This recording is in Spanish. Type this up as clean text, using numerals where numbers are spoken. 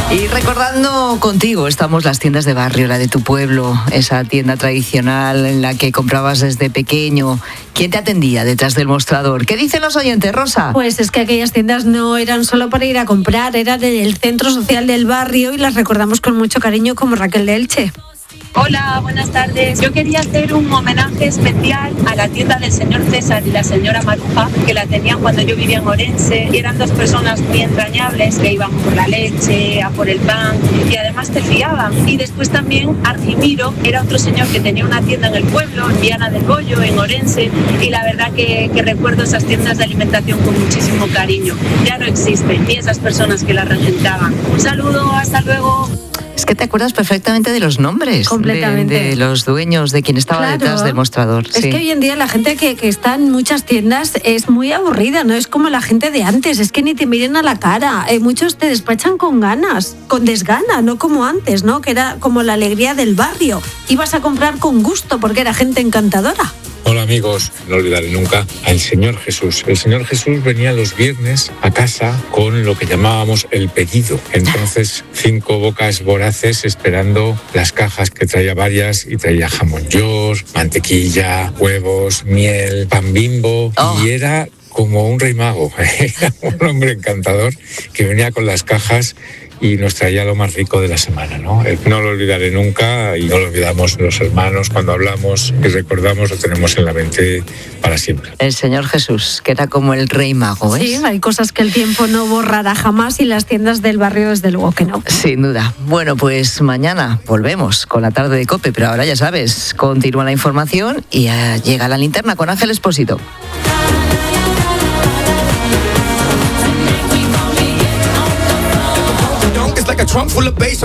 Y recordando contigo, estamos las tiendas de barrio, la de tu pueblo, esa tienda tradicional en la que comprabas desde pequeño. ¿Quién te atendía detrás del mostrador? ¿Qué dicen los oyentes, Rosa? Pues es que aquellas tiendas no eran solo para ir a comprar, eran del centro social del barrio y las recordamos con mucho cariño, como Raquel de Elche. Hola, buenas tardes. Yo quería hacer un homenaje especial a la tienda del señor César y la señora Maruja, que la tenían cuando yo vivía en Orense, y eran dos personas muy entrañables que iban por la leche, a por el pan, y además te fiaban. Y después también Argimiro era otro señor que tenía una tienda en el pueblo, en Viana del Bollo, en Orense, y la verdad que recuerdo esas tiendas de alimentación con muchísimo cariño. Ya no existen, ni esas personas que las regentaban. Un saludo, hasta luego. Es que te acuerdas perfectamente de los nombres. Completamente. De los dueños, de quien estaba detrás del mostrador. Es que hoy en día la gente que está en muchas tiendas es muy aburrida, no es como la gente de antes, es que ni te miren a la cara. Muchos te despachan con ganas, con desgana, no como antes, ¿no? Que era como la alegría del barrio. Ibas a comprar con gusto porque era gente encantadora. Hola amigos, no olvidaré nunca al Señor Jesús. El Señor Jesús venía los viernes a casa con lo que llamábamos el pedido. Entonces 5 bocas voraces esperando las cajas, que traía varias, y traía jamón york, mantequilla, huevos, miel, pan Bimbo, y era como un rey mago. Era un hombre encantador que venía con las cajas y nos traía lo más rico de la semana, ¿no? No lo olvidaré nunca, y no lo olvidamos los hermanos cuando hablamos y recordamos, lo tenemos en la mente para siempre. El Señor Jesús, que era como el rey mago, ¿ves? Sí, hay cosas que el tiempo no borrará jamás y las tiendas del barrio desde luego que no. Sin duda. Bueno, pues mañana volvemos con la tarde de COPE, pero ahora ya sabes, continúa la información y llega la linterna con Ángel Expósito. Like a trunk full of bass.